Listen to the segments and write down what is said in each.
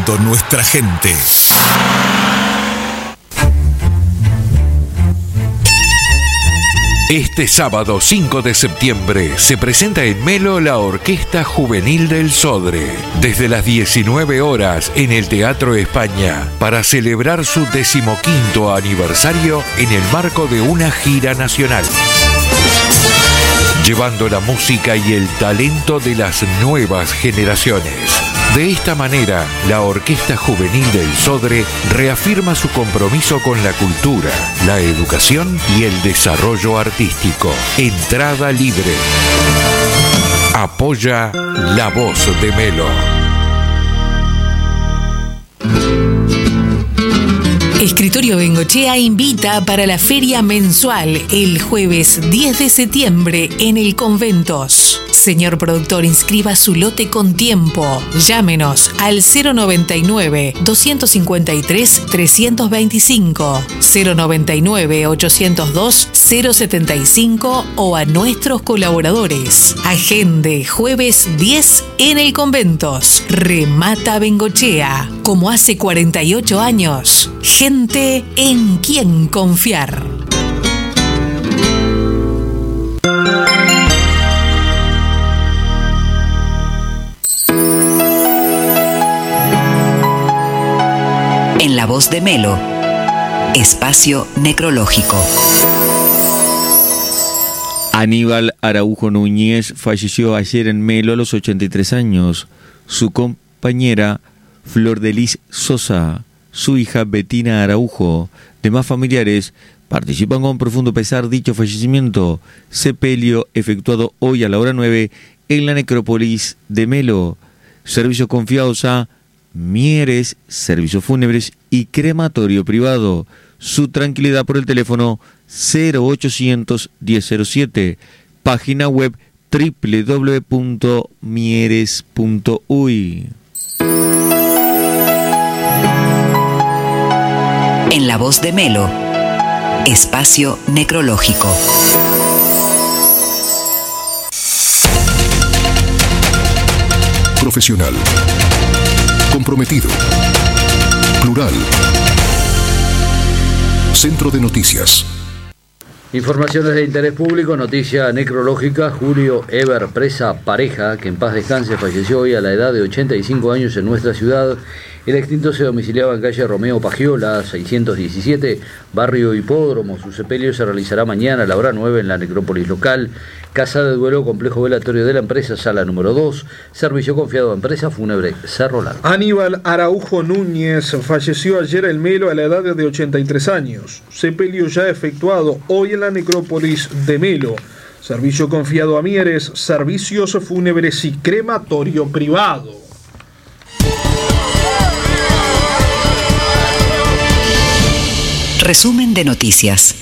Uniendo nuestra gente. Este sábado 5 de septiembre se presenta en Melo la Orquesta Juvenil del Sodre, desde las 19 horas en el Teatro España, para celebrar su 15º aniversario en el marco de una gira nacional. Llevando la música y el talento de las nuevas generaciones. De esta manera, la Orquesta Juvenil del Sodre reafirma su compromiso con la cultura, la educación y el desarrollo artístico. Entrada libre. Apoya La Voz de Melo. Escritorio Bengochea invita para la feria mensual el jueves 10 de septiembre en el Conventos. Señor productor, inscriba su lote con tiempo. Llámenos al 099-253-325, 099-802-075 o a nuestros colaboradores. Agende jueves 10 en el Conventos. Remata Bengochea, como hace 48 años. Gente en quien confiar. En La Voz de Melo, espacio necrológico. Aníbal Araujo Núñez falleció ayer en Melo a los 83 años. Su compañera Flor de Lis Sosa, su hija Betina Araujo, demás familiares participan con profundo pesar dicho fallecimiento. Sepelio efectuado hoy a la hora 9 en la necrópolis de Melo. Servicios confiados a Mieres, servicios fúnebres y crematorio privado. Su tranquilidad por el teléfono 0800 1007. Página web www.mieres.uy. En La Voz de Melo, espacio necrológico. Profesional. Comprometido. Plural. Centro de Noticias. Informaciones de interés público, noticia necrológica. Julio Eber Presa Pareja, que en paz descanse, falleció hoy a la edad de 85 años en nuestra ciudad. El extinto se domiciliaba en calle Romeo Pagiola, 617, barrio Hipódromo. Su sepelio se realizará mañana a la hora 9 en la necrópolis local. Casa de duelo, complejo velatorio de la empresa, sala número 2. Servicio confiado a empresa fúnebre Cerro Largo. Aníbal Araujo Núñez falleció ayer en Melo a la edad de 83 años. Sepelio ya efectuado hoy en la necrópolis de Melo. Servicio confiado a Mieres, servicios fúnebres y crematorio privado. Resumen de noticias.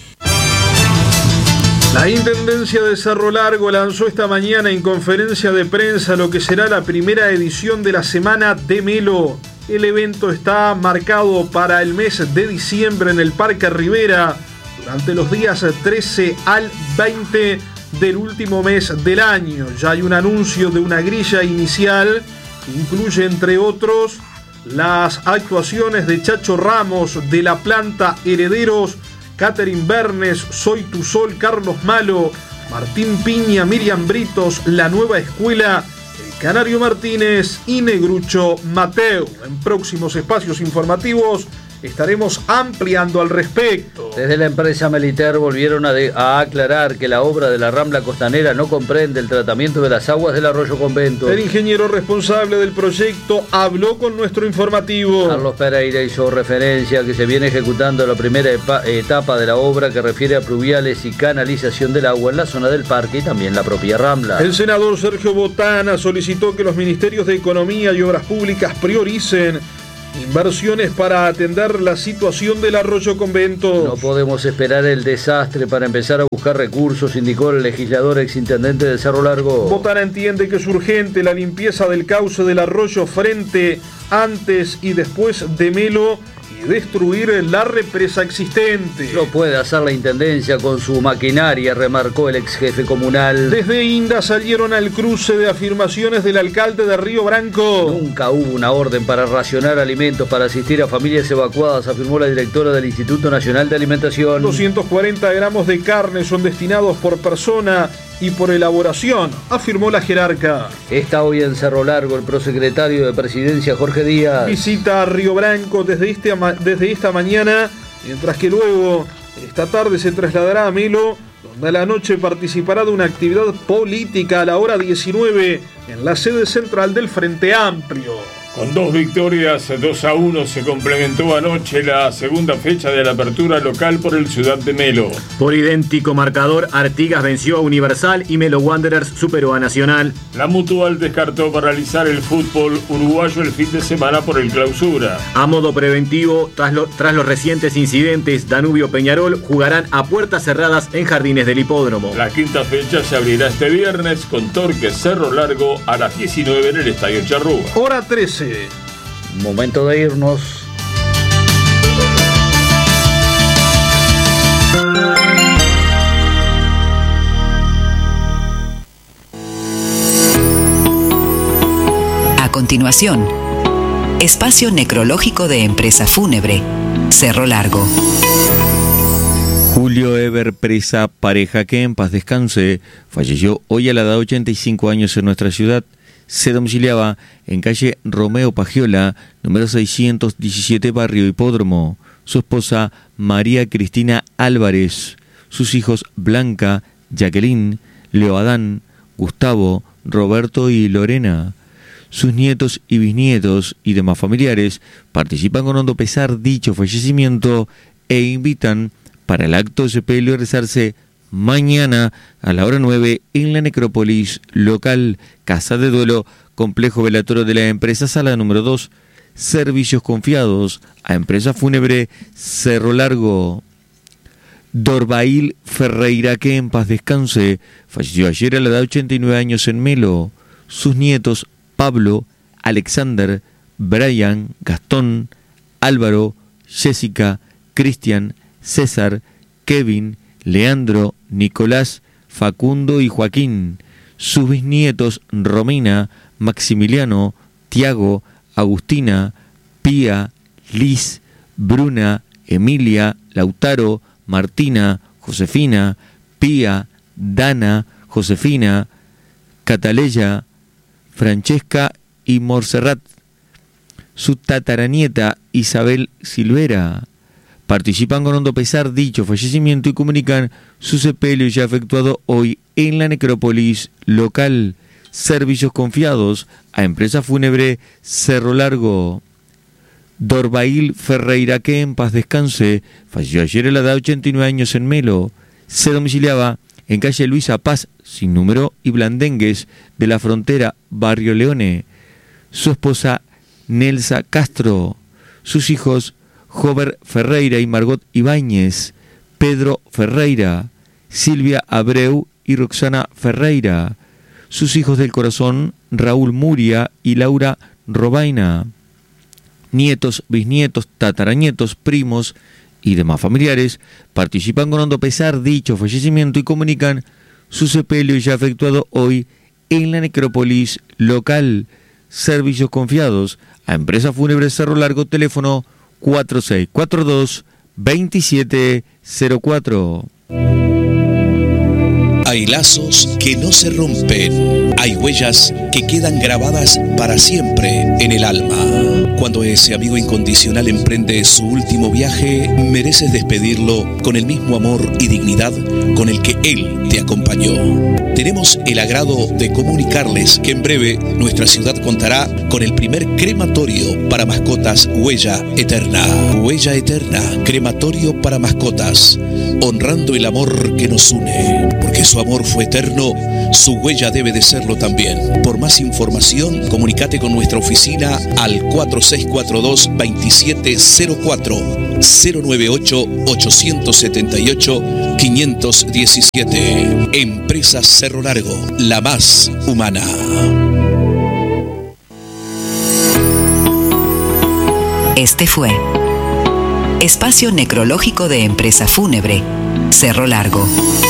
La Intendencia de Cerro Largo lanzó esta mañana en conferencia de prensa lo que será la primera edición de la Semana de Melo. El evento está marcado para el mes de diciembre en el Parque Rivera, durante los días 13 al 20 del último mes del año. Ya hay un anuncio de una grilla inicial que incluye, entre otros, las actuaciones de Chacho Ramos, de La Planta Herederos, Catherine Bernes, Soy Tu Sol, Carlos Malo, Martín Piña, Miriam Britos, La Nueva Escuela, El Canario Martínez y Negrucho Mateo. En próximos espacios informativos estaremos ampliando al respecto. Desde la empresa Meliter volvieron a aclarar que la obra de la Rambla Costanera no comprende el tratamiento de las aguas del Arroyo Convento. El ingeniero responsable del proyecto habló con nuestro informativo. Carlos Pereira hizo referencia a que se viene ejecutando la primera etapa de la obra que refiere a pluviales y canalización del agua en la zona del parque y también la propia Rambla. El senador Sergio Botana solicitó que los ministerios de Economía y Obras Públicas prioricen inversiones para atender la situación del Arroyo Convento. No podemos esperar el desastre para empezar a buscar recursos, indicó el legislador exintendente de Cerro Largo. Botana entiende que es urgente la limpieza del cauce del arroyo frente, antes y después de Melo, y y destruir la represa existente. Lo puede hacer la Intendencia con su maquinaria, remarcó el ex jefe comunal. Desde INDA salieron al cruce de afirmaciones del alcalde de Río Branco. Nunca hubo una orden para racionar alimentos para asistir a familias evacuadas, afirmó la directora del Instituto Nacional de Alimentación. 240 gramos de carne son destinados por persona y por elaboración, afirmó la jerarca. Está hoy en Cerro Largo el prosecretario de Presidencia, Jorge Díaz. Visita a Río Branco desde esta mañana, mientras que luego, esta tarde, se trasladará a Melo, donde a la noche participará de una actividad política a la hora 19 en la sede central del Frente Amplio. Con 2 victorias, 2-1, se complementó anoche la segunda fecha de la apertura local por el Ciudad de Melo. Por idéntico marcador, Artigas venció a Universal y Melo Wanderers superó a Nacional. La Mutual descartó paralizar el fútbol uruguayo el fin de semana por el clausura. A modo preventivo, tras los recientes incidentes, Danubio Peñarol jugarán a puertas cerradas en Jardines del Hipódromo. La quinta fecha se abrirá este viernes con Torque Cerro Largo a las 19 en el Estadio Charrúa. Hora 13. Momento de irnos. A continuación, espacio necrológico de Empresa Fúnebre, Cerro Largo. Julio Eber Presa Pareja, que en paz descanse, falleció hoy a la edad de 85 años en nuestra ciudad. Se domiciliaba en calle Romeo Pagiola, número 617, barrio Hipódromo. Su esposa María Cristina Álvarez, sus hijos Blanca, Jacqueline, Leo Adán, Gustavo, Roberto y Lorena. Sus nietos y bisnietos y demás familiares participan con hondo pesar dicho fallecimiento e invitan para el acto de sepelio a realizarse mañana a la hora 9 en la necrópolis local, Casa de Duelo, complejo velatorio de la empresa, sala número 2, servicios confiados a Empresa Fúnebre Cerro Largo. Dorbail Ferreira, que en paz descanse, falleció ayer a la edad de 89 años en Melo. Sus nietos Pablo, Alexander, Brian, Gastón, Álvaro, Jessica, Cristian, César, Kevin, Leandro, Nicolás, Facundo y Joaquín. Sus bisnietos Romina, Maximiliano, Tiago, Agustina, Pía, Liz, Bruna, Emilia, Lautaro, Martina, Josefina, Pía, Dana, Josefina, Cataleya, Francesca y Montserrat. Su tataranieta Isabel Silvera. Participan con hondo pesar dicho fallecimiento y comunican su sepelio ya efectuado hoy en la necrópolis local. Servicios confiados a Empresa Fúnebre Cerro Largo. Dorbail Ferreira, que en paz descanse, falleció ayer a la edad de 89 años en Melo. Se domiciliaba en calle Luisa Paz, sin número, y Blandengues, de la Frontera, barrio Leone. Su esposa Nelsa Castro. Sus hijos Jover Ferreira y Margot Ibáñez, Pedro Ferreira, Silvia Abreu y Roxana Ferreira. Sus hijos del corazón, Raúl Muria y Laura Robaina. Nietos, bisnietos, tataranietos, primos y demás familiares participan con hondo pesar dicho fallecimiento y comunican su sepelio ya efectuado hoy en la necrópolis local. Servicios confiados a Empresa Fúnebre Cerro Largo, teléfono 4642-2704. Hay lazos que no se rompen, hay huellas que quedan grabadas para siempre en el alma. Cuando ese amigo incondicional emprende su último viaje, mereces despedirlo con el mismo amor y dignidad con el que él te acompañó. Tenemos el agrado de comunicarles que en breve nuestra ciudad contará con el primer crematorio para mascotas Huella Eterna. Huella Eterna, crematorio para mascotas, honrando el amor que nos une. Porque su amor fue eterno, su huella debe de serlo también. Por más información, comunícate con nuestra oficina al 4642-2704 098-878-517. Empresa Cerro Largo, la más humana. Este fue Espacio necrológico de Empresa Fúnebre, Cerro Largo.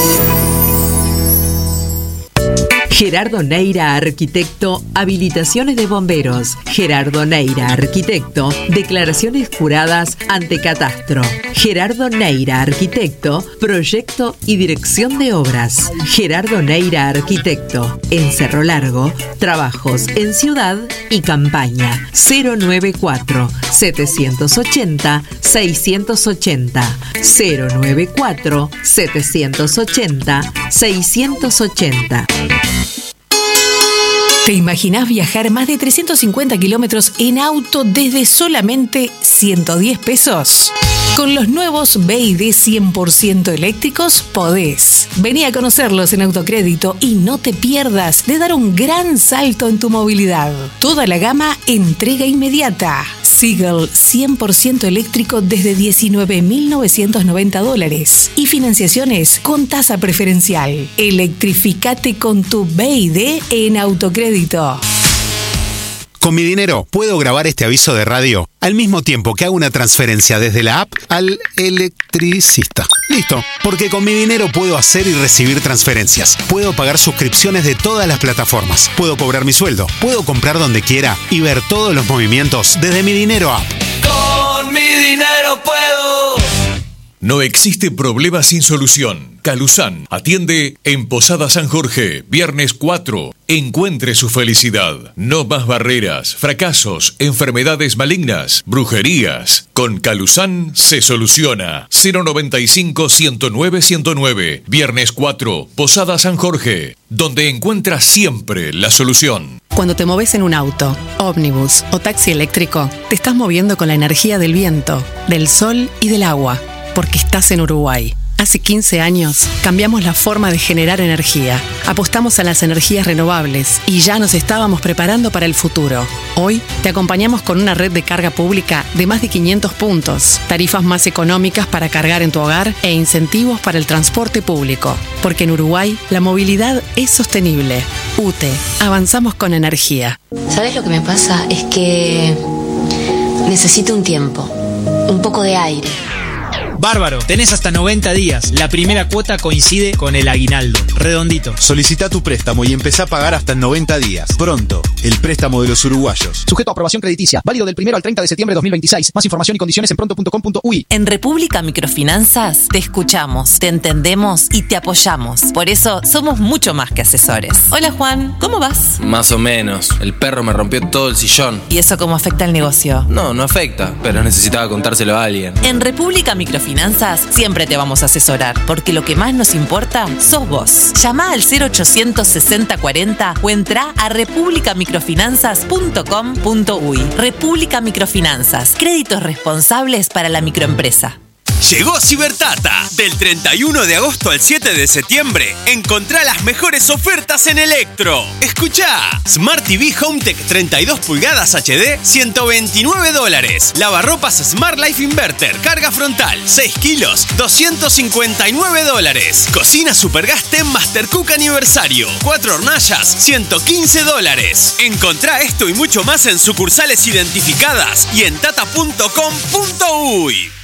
Gerardo Neira, arquitecto, habilitaciones de bomberos. Gerardo Neira, arquitecto, declaraciones juradas ante catastro. Gerardo Neira, arquitecto, proyecto y dirección de obras. Gerardo Neira, arquitecto, en Cerro Largo, trabajos en ciudad y campaña. 094-780-680. 094-780-680. ¿Te imaginás viajar más de 350 kilómetros en auto desde solamente 110 pesos? Con los nuevos BYD 100% eléctricos podés. Vení a conocerlos en Autocrédito y no te pierdas de dar un gran salto en tu movilidad. Toda la gama entrega inmediata. Seagull 100% eléctrico desde $19.990 y financiaciones con tasa preferencial. Electrificate con tu BYD en Autocrédito. Con mi dinero puedo grabar este aviso de radio al mismo tiempo que hago una transferencia desde la app al electricista. Listo, porque con mi dinero puedo hacer y recibir transferencias. Puedo pagar suscripciones de todas las plataformas. Puedo cobrar mi sueldo. Puedo comprar donde quiera y ver todos los movimientos desde mi dinero app. Con mi dinero puedo. No existe problema sin solución. Calusan atiende en Posada San Jorge, viernes 4. Encuentre su felicidad. No más barreras, fracasos, enfermedades malignas, brujerías. Con Calusan se soluciona. 095-109-109. Viernes 4, Posada San Jorge, donde encuentras siempre la solución. Cuando te moves en un auto, ómnibus o taxi eléctrico, te estás moviendo con la energía del viento, del sol y del agua, porque estás en Uruguay. Hace 15 años cambiamos la forma de generar energía. Apostamos a las energías renovables y ya nos estábamos preparando para el futuro. Hoy te acompañamos con una red de carga pública de más de 500 puntos, tarifas más económicas para cargar en tu hogar e incentivos para el transporte público. Porque en Uruguay la movilidad es sostenible. UTE, avanzamos con energía. ¿Sabes lo que me pasa? Es que necesito un tiempo, un poco de aire. Bárbaro, tenés hasta 90 días. La primera cuota coincide con el aguinaldo. Redondito. Solicita tu préstamo y empezá a pagar hasta en 90 días. Pronto, el préstamo de los uruguayos. Sujeto a aprobación crediticia. Válido del 1 al 30 de septiembre de 2026. Más información y condiciones en pronto.com.uy. En República Microfinanzas te escuchamos, te entendemos y te apoyamos. Por eso somos mucho más que asesores. Hola Juan, ¿cómo vas? Más o menos. El perro me rompió todo el sillón. ¿Y eso cómo afecta al negocio? No afecta, pero necesitaba contárselo a alguien. En República Microfinanzas siempre te vamos a asesorar, porque lo que más nos importa sos vos. Llama al 0800 60 40 o entra a republicamicrofinanzas.com.uy. República Microfinanzas, créditos responsables para la microempresa. Llegó Cibertata. Del 31 de agosto al 7 de septiembre, encontrá las mejores ofertas en Electro. Escuchá. Smart TV HomeTech 32 pulgadas HD, $129. Lavarropas Smart Life Inverter, carga frontal, 6 kilos, $259. Cocina Supergas TEM Mastercook Aniversario, 4 hornallas, $115. Encontrá esto y mucho más en sucursales identificadas y en tata.com.uy.